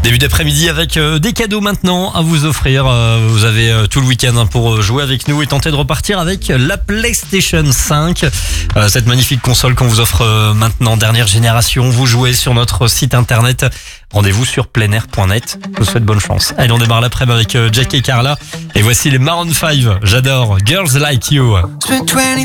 Début d'après-midi avec des cadeaux maintenant à vous offrir. Vous avez tout le week-end pour jouer avec nous et tenter de repartir avec la PlayStation 5. Cette magnifique console qu'on vous offre maintenant, dernière génération. Vous jouez sur notre site internet. Rendez-vous sur pleinair.net. Je vous souhaite bonne chance. Allez, on démarre l'après-midi avec Jack et Carla. Et voici les Maroon 5. J'adore. Girls Like You.